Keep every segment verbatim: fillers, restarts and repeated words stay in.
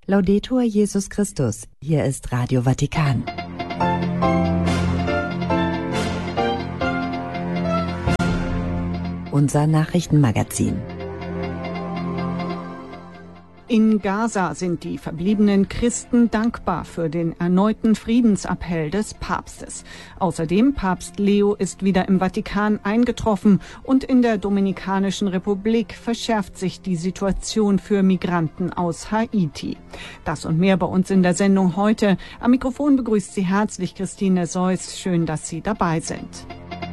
Laudetur Jesus Christus. Hier ist Radio Vatikan. Unser Nachrichtenmagazin. In Gaza sind die verbliebenen Christen dankbar für den erneuten Friedensappell des Papstes. Außerdem, Papst Leo ist wieder im Vatikan eingetroffen und in der Dominikanischen Republik verschärft sich die Situation für Migranten aus Haiti. Das und mehr bei uns in der Sendung heute. Am Mikrofon begrüßt Sie herzlich Christine Seuss. Schön, dass Sie dabei sind.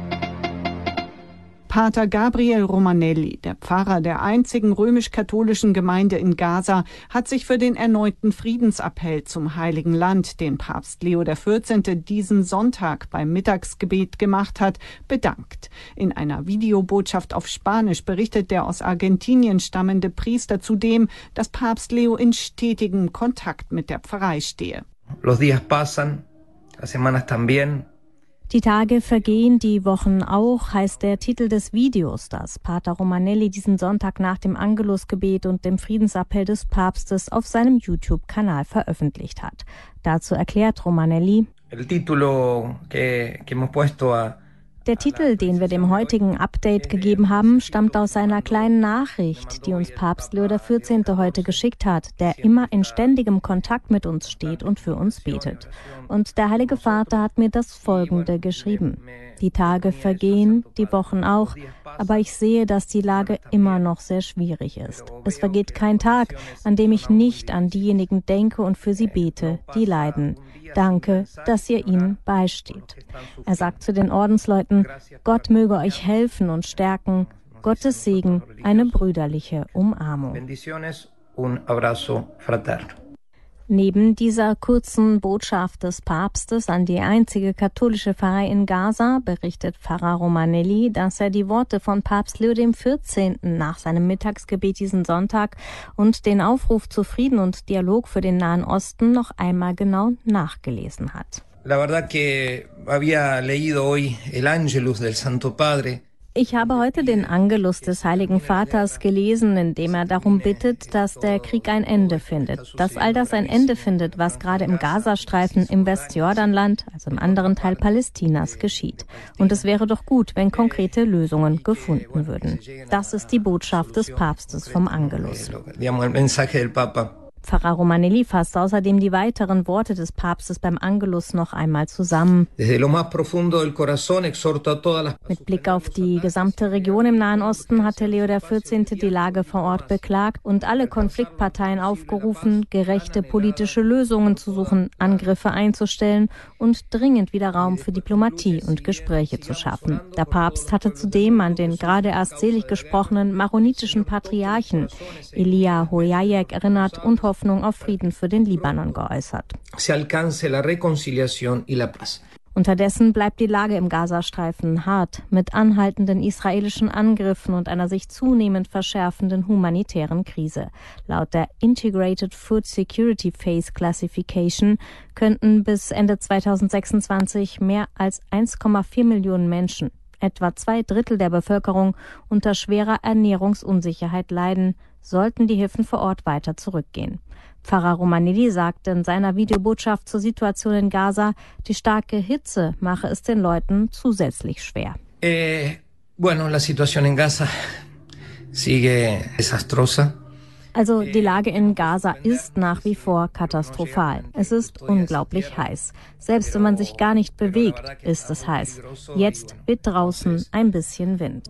Pater Gabriel Romanelli, der Pfarrer der einzigen römisch-katholischen Gemeinde in Gaza, hat sich für den erneuten Friedensappell zum Heiligen Land, den Papst Leo der vierzehnte diesen Sonntag beim Mittagsgebet gemacht hat, bedankt. In einer Videobotschaft auf Spanisch berichtet der aus Argentinien stammende Priester zudem, dass Papst Leo in stetigem Kontakt mit der Pfarrei stehe. Los días pasan, las semanas también. Die Tage vergehen, die Wochen auch, heißt der Titel des Videos, das Pater Romanelli diesen Sonntag nach dem Angelusgebet und dem Friedensappell des Papstes auf seinem YouTube-Kanal veröffentlicht hat. Dazu erklärt Romanelli: El título que, que hemos puesto a Der Titel, den wir dem heutigen Update gegeben haben, stammt aus einer kleinen Nachricht, die uns Papst Leo der vierzehnte heute geschickt hat, der immer in ständigem Kontakt mit uns steht und für uns betet. Und der Heilige Vater hat mir das Folgende geschrieben: Die Tage vergehen, die Wochen auch, aber ich sehe, dass die Lage immer noch sehr schwierig ist. Es vergeht kein Tag, an dem ich nicht an diejenigen denke und für sie bete, die leiden. Danke, dass ihr ihnen beisteht. Er sagt zu den Ordensleuten: Gott möge euch helfen und stärken. Gottes Segen, eine brüderliche Umarmung. Neben dieser kurzen Botschaft des Papstes an die einzige katholische Pfarrei in Gaza berichtet Pfarrer Romanelli, dass er die Worte von Papst Leo dem vierzehnten nach seinem Mittagsgebet diesen Sonntag und den Aufruf zu Frieden und Dialog für den Nahen Osten noch einmal genau nachgelesen hat. La verdad que había leído hoy el Ángelus del Santo Padre. Ich habe heute den Angelus des Heiligen Vaters gelesen, in dem er darum bittet, dass der Krieg ein Ende findet. Dass all das ein Ende findet, was gerade im Gazastreifen, im Westjordanland, also im anderen Teil Palästinas, geschieht. Und es wäre doch gut, wenn konkrete Lösungen gefunden würden. Das ist die Botschaft des Papstes vom Angelus. Pfarrer Romanelli fasst außerdem die weiteren Worte des Papstes beim Angelus noch einmal zusammen. Mit Blick auf die gesamte Region im Nahen Osten hatte Leo der vierzehnte die Lage vor Ort beklagt und alle Konfliktparteien aufgerufen, gerechte politische Lösungen zu suchen, Angriffe einzustellen und dringend wieder Raum für Diplomatie und Gespräche zu schaffen. Der Papst hatte zudem an den gerade erst selig gesprochenen maronitischen Patriarchen Elia Hoyayek erinnert und Hoffnung auf Frieden für den Libanon geäußert. Unterdessen bleibt die Lage im Gazastreifen hart, mit anhaltenden israelischen Angriffen und einer sich zunehmend verschärfenden humanitären Krise. Laut der Integrated Food Security Phase Classification könnten bis Ende zweitausendsechsundzwanzig mehr als eins Komma vier Millionen Menschen, etwa zwei Drittel der Bevölkerung, unter schwerer Ernährungsunsicherheit leiden, sollten die Hilfen vor Ort weiter zurückgehen. Pfarrer Romanelli sagte in seiner Videobotschaft zur Situation in Gaza, die starke Hitze mache es den Leuten zusätzlich schwer. Eh, bueno, la situación en Gaza sigue desastrosa. Also die Lage in Gaza ist nach wie vor katastrophal. Es ist unglaublich heiß. Selbst wenn man sich gar nicht bewegt, ist es heiß. Jetzt weht draußen ein bisschen Wind.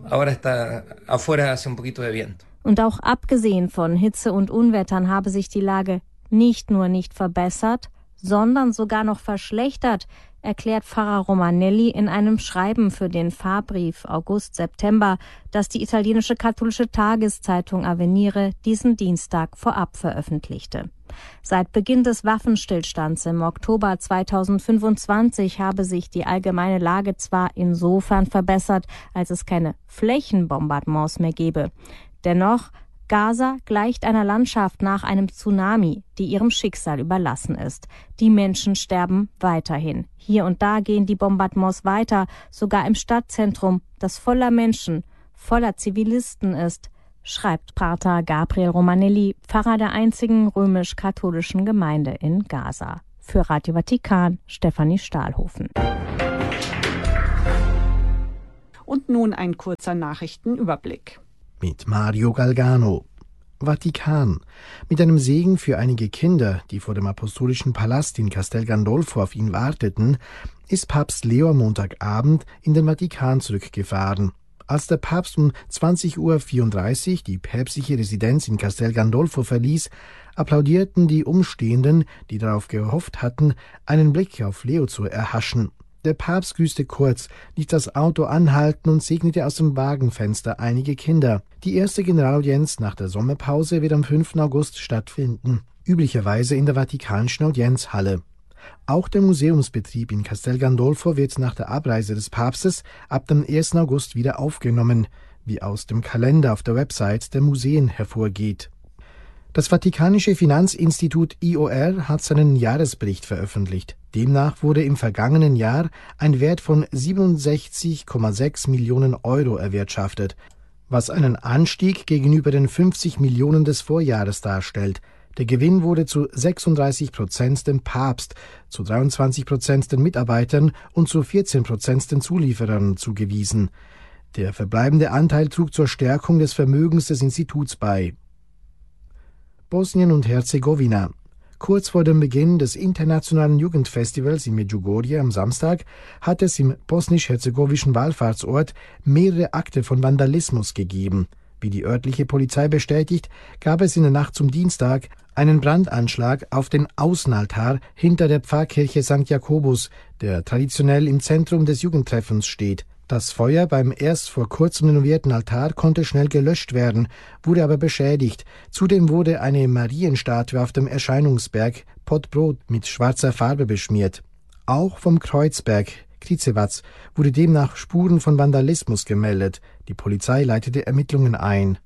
Und auch abgesehen von Hitze und Unwettern habe sich die Lage nicht nur nicht verbessert, sondern sogar noch verschlechtert, erklärt Pfarrer Romanelli in einem Schreiben für den Pfarrbrief August-September, das die italienische katholische Tageszeitung Avvenire diesen Dienstag vorab veröffentlichte. Seit Beginn des Waffenstillstands im Oktober zweitausendfünfundzwanzig habe sich die allgemeine Lage zwar insofern verbessert, als es keine Flächenbombardements mehr gebe. Dennoch, Gaza gleicht einer Landschaft nach einem Tsunami, die ihrem Schicksal überlassen ist. Die Menschen sterben weiterhin. Hier und da gehen die Bombardements weiter, sogar im Stadtzentrum, das voller Menschen, voller Zivilisten ist, schreibt Pater Gabriel Romanelli, Pfarrer der einzigen römisch-katholischen Gemeinde in Gaza. Für Radio Vatikan, Stefanie Stahlhofen. Und nun ein kurzer Nachrichtenüberblick. Mit Mario Galgano. Vatikan. Mit einem Segen für einige Kinder, die vor dem Apostolischen Palast in Castel Gandolfo auf ihn warteten, ist Papst Leo am Montagabend in den Vatikan zurückgefahren. Als der Papst um zwanzig Uhr vierunddreißig die päpstliche Residenz in Castel Gandolfo verließ, applaudierten die Umstehenden, die darauf gehofft hatten, einen Blick auf Leo zu erhaschen. Der Papst grüßte kurz, ließ das Auto anhalten und segnete aus dem Wagenfenster einige Kinder. Die erste Generalaudienz nach der Sommerpause wird am fünften August stattfinden, üblicherweise in der Vatikanischen Audienzhalle. Auch der Museumsbetrieb in Castel Gandolfo wird nach der Abreise des Papstes ab dem ersten August wieder aufgenommen, wie aus dem Kalender auf der Website der Museen hervorgeht. Das Vatikanische Finanzinstitut I O R hat seinen Jahresbericht veröffentlicht. Demnach wurde im vergangenen Jahr ein Wert von siebenundsechzig Komma sechs Millionen Euro erwirtschaftet, was einen Anstieg gegenüber den fünfzig Millionen des Vorjahres darstellt. Der Gewinn wurde zu sechsunddreißig Prozent dem Papst, zu dreiundzwanzig Prozent den Mitarbeitern und zu vierzehn Prozent den Zulieferern zugewiesen. Der verbleibende Anteil trug zur Stärkung des Vermögens des Instituts bei. Bosnien und Herzegowina. Kurz vor dem Beginn des internationalen Jugendfestivals in Medjugorje am Samstag hat es im bosnisch-herzegowischen Wallfahrtsort mehrere Akte von Vandalismus gegeben. Wie die örtliche Polizei bestätigt, gab es in der Nacht zum Dienstag einen Brandanschlag auf den Außenaltar hinter der Pfarrkirche Sankt Jakobus, der traditionell im Zentrum des Jugendtreffens steht. Das Feuer beim erst vor kurzem renovierten Altar konnte schnell gelöscht werden, wurde aber beschädigt. Zudem wurde eine Marienstatue auf dem Erscheinungsberg Podbrod mit schwarzer Farbe beschmiert. Auch vom Kreuzberg Krizevac wurde demnach Spuren von Vandalismus gemeldet. Die Polizei leitete Ermittlungen ein.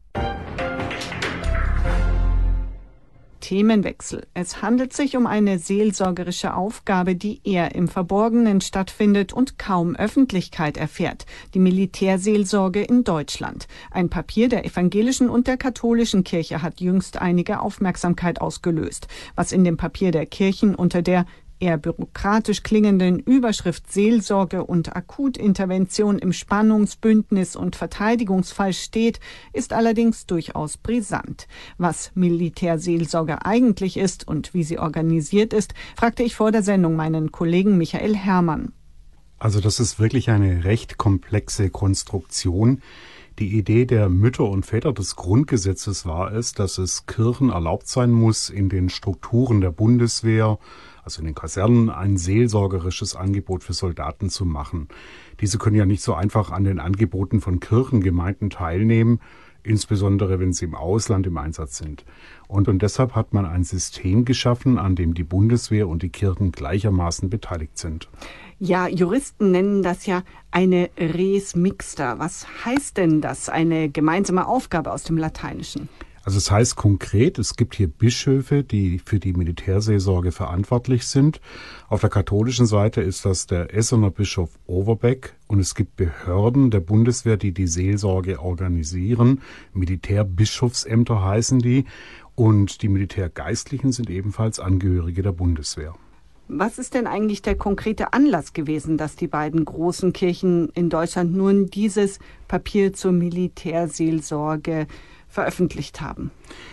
Themenwechsel. Es handelt sich um eine seelsorgerische Aufgabe, die eher im Verborgenen stattfindet und kaum Öffentlichkeit erfährt. Die Militärseelsorge in Deutschland. Ein Papier der evangelischen und der katholischen Kirche hat jüngst einige Aufmerksamkeit ausgelöst. Was in dem Papier der Kirchen unter der eher bürokratisch klingenden Überschrift Seelsorge und Akutintervention im Spannungsbündnis und Verteidigungsfall steht, ist allerdings durchaus brisant. Was Militärseelsorge eigentlich ist und wie sie organisiert ist, fragte ich vor der Sendung meinen Kollegen Michael Herrmann. Also das ist wirklich eine recht komplexe Konstruktion. Die Idee der Mütter und Väter des Grundgesetzes war es, dass es Kirchen erlaubt sein muss, in den Strukturen der Bundeswehr, also in den Kasernen, ein seelsorgerisches Angebot für Soldaten zu machen. Diese können ja nicht so einfach an den Angeboten von Kirchengemeinden teilnehmen, insbesondere wenn sie im Ausland im Einsatz sind. Und, und deshalb hat man ein System geschaffen, an dem die Bundeswehr und die Kirchen gleichermaßen beteiligt sind. Ja, Juristen nennen das ja eine res mixta. Was heißt denn das, eine gemeinsame Aufgabe aus dem Lateinischen? Also es heißt konkret, es gibt hier Bischöfe, die für die Militärseelsorge verantwortlich sind. Auf der katholischen Seite ist das der Essener Bischof Overbeck und es gibt Behörden der Bundeswehr, die die Seelsorge organisieren. Militärbischofsämter heißen die und die Militärgeistlichen sind ebenfalls Angehörige der Bundeswehr. Was ist denn eigentlich der konkrete Anlass gewesen, dass die beiden großen Kirchen in Deutschland nun dieses Papier zur Militärseelsorge veröffentlicht haben?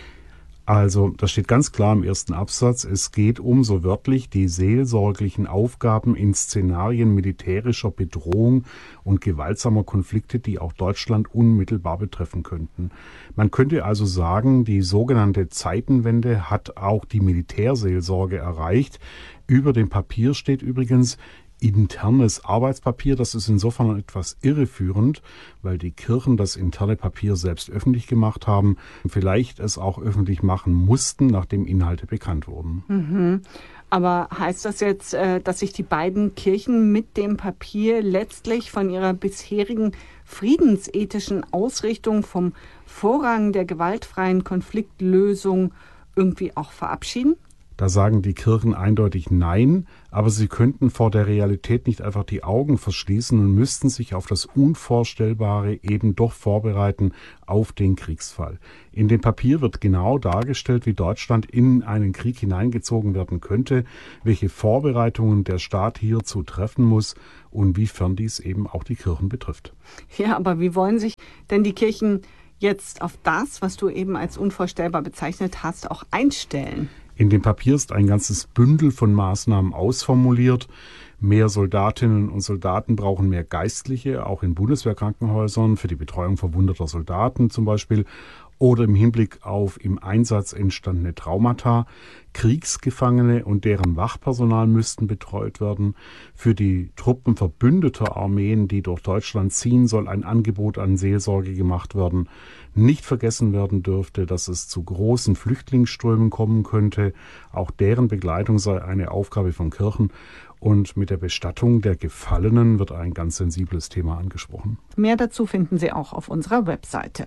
Also, das steht ganz klar im ersten Absatz. Es geht um, so wörtlich, die seelsorglichen Aufgaben in Szenarien militärischer Bedrohung und gewaltsamer Konflikte, die auch Deutschland unmittelbar betreffen könnten. Man könnte also sagen, die sogenannte Zeitenwende hat auch die Militärseelsorge erreicht. Über dem Papier steht übrigens internes Arbeitspapier. Das ist insofern etwas irreführend, weil die Kirchen das interne Papier selbst öffentlich gemacht haben, vielleicht es auch öffentlich machen mussten, nachdem Inhalte bekannt wurden. Mhm. Aber heißt das jetzt, dass sich die beiden Kirchen mit dem Papier letztlich von ihrer bisherigen friedensethischen Ausrichtung vom Vorrang der gewaltfreien Konfliktlösung irgendwie auch verabschieden? Da sagen die Kirchen eindeutig Nein, aber sie könnten vor der Realität nicht einfach die Augen verschließen und müssten sich auf das Unvorstellbare eben doch vorbereiten auf den Kriegsfall. In dem Papier wird genau dargestellt, wie Deutschland in einen Krieg hineingezogen werden könnte, welche Vorbereitungen der Staat hierzu treffen muss und wiefern dies eben auch die Kirchen betrifft. Ja, aber wie wollen sich denn die Kirchen jetzt auf das, was du eben als unvorstellbar bezeichnet hast, auch einstellen? In dem Papier ist ein ganzes Bündel von Maßnahmen ausformuliert. Mehr Soldatinnen und Soldaten brauchen mehr Geistliche, auch in Bundeswehrkrankenhäusern, für die Betreuung verwundeter Soldaten zum Beispiel. Oder im Hinblick auf im Einsatz entstandene Traumata. Kriegsgefangene und deren Wachpersonal müssten betreut werden. Für die Truppen verbündeter Armeen, die durch Deutschland ziehen, soll ein Angebot an Seelsorge gemacht werden. Nicht vergessen werden dürfte, dass es zu großen Flüchtlingsströmen kommen könnte. Auch deren Begleitung sei eine Aufgabe von Kirchen. Und mit der Bestattung der Gefallenen wird ein ganz sensibles Thema angesprochen. Mehr dazu finden Sie auch auf unserer Webseite.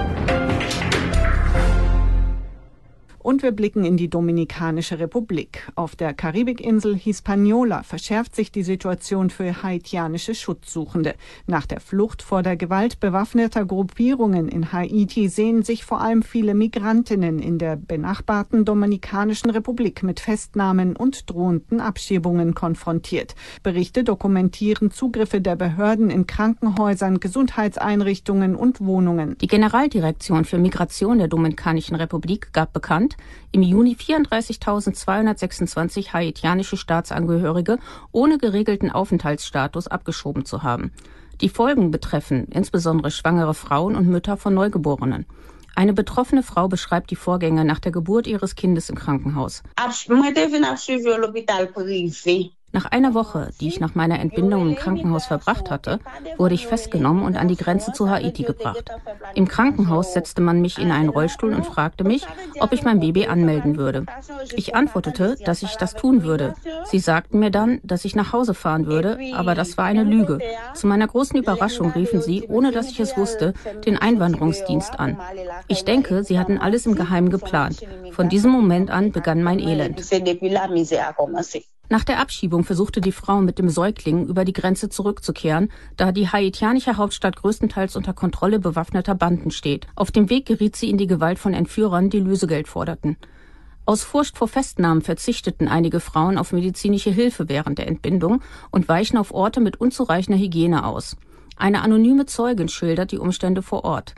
Und wir blicken in die Dominikanische Republik. Auf der Karibikinsel Hispaniola verschärft sich die Situation für haitianische Schutzsuchende. Nach der Flucht vor der Gewalt bewaffneter Gruppierungen in Haiti sehen sich vor allem viele Migrantinnen in der benachbarten Dominikanischen Republik mit Festnahmen und drohenden Abschiebungen konfrontiert. Berichte dokumentieren Zugriffe der Behörden in Krankenhäusern, Gesundheitseinrichtungen und Wohnungen. Die Generaldirektion für Migration der Dominikanischen Republik gab bekannt, im Juni vierunddreißigtausendzweihundertsechsundzwanzig haitianische Staatsangehörige ohne geregelten Aufenthaltsstatus abgeschoben zu haben. Die Folgen betreffen insbesondere schwangere Frauen und Mütter von Neugeborenen. Eine betroffene Frau beschreibt die Vorgänge nach der Geburt ihres Kindes im Krankenhaus. Nach einer Woche, die ich nach meiner Entbindung im Krankenhaus verbracht hatte, wurde ich festgenommen und an die Grenze zu Haiti gebracht. Im Krankenhaus setzte man mich in einen Rollstuhl und fragte mich, ob ich mein Baby anmelden würde. Ich antwortete, dass ich das tun würde. Sie sagten mir dann, dass ich nach Hause fahren würde, aber das war eine Lüge. Zu meiner großen Überraschung riefen sie, ohne dass ich es wusste, den Einwanderungsdienst an. Ich denke, sie hatten alles im Geheimen geplant. Von diesem Moment an begann mein Elend. Nach der Abschiebung versuchte die Frau mit dem Säugling über die Grenze zurückzukehren, da die haitianische Hauptstadt größtenteils unter Kontrolle bewaffneter Banden steht. Auf dem Weg geriet sie in die Gewalt von Entführern, die Lösegeld forderten. Aus Furcht vor Festnahmen verzichteten einige Frauen auf medizinische Hilfe während der Entbindung und weichen auf Orte mit unzureichender Hygiene aus. Eine anonyme Zeugin schildert die Umstände vor Ort.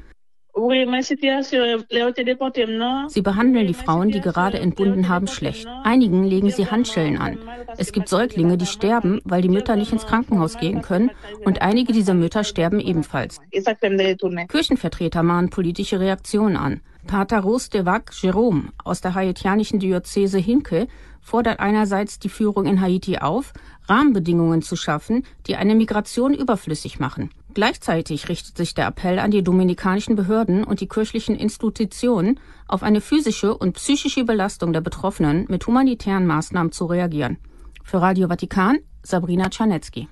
Sie behandeln die Frauen, die gerade entbunden haben, schlecht. Einigen legen sie Handschellen an. Es gibt Säuglinge, die sterben, weil die Mütter nicht ins Krankenhaus gehen können, und einige dieser Mütter sterben ebenfalls. Kirchenvertreter mahnen politische Reaktionen an. Pater Ros de Vac Jerome aus der haitianischen Diözese Hinke fordert einerseits die Führung in Haiti auf, Rahmenbedingungen zu schaffen, die eine Migration überflüssig machen. Gleichzeitig richtet sich der Appell an die dominikanischen Behörden und die kirchlichen Institutionen, auf eine physische und psychische Belastung der Betroffenen mit humanitären Maßnahmen zu reagieren. Für Radio Vatikan, Sabrina Czarnecki.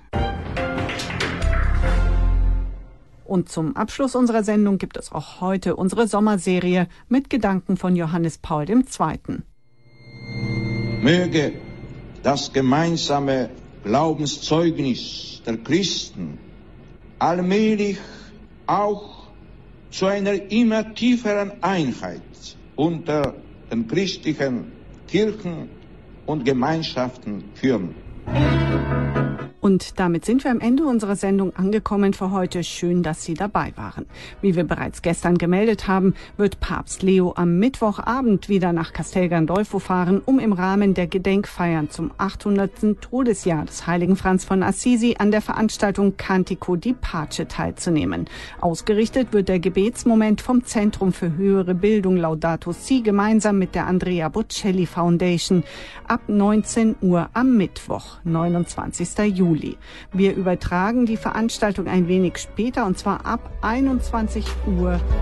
Und zum Abschluss unserer Sendung gibt es auch heute unsere Sommerserie mit Gedanken von Johannes Paul der Zweite. Möge das gemeinsame Glaubenszeugnis der Christen allmählich auch zu einer immer tieferen Einheit unter den christlichen Kirchen und Gemeinschaften führen. Und damit sind wir am Ende unserer Sendung angekommen für heute. Schön, dass Sie dabei waren. Wie wir bereits gestern gemeldet haben, wird Papst Leo am Mittwochabend wieder nach Castel Gandolfo fahren, um im Rahmen der Gedenkfeiern zum achthundertsten Todesjahr des heiligen Franz von Assisi an der Veranstaltung Cantico di Pace teilzunehmen. Ausgerichtet wird der Gebetsmoment vom Zentrum für höhere Bildung Laudato Si gemeinsam mit der Andrea Bocelli Foundation ab neunzehn Uhr am Mittwoch, neunundzwanzigsten Juli. Wir übertragen die Veranstaltung ein wenig später, und zwar ab einundzwanzig Uhr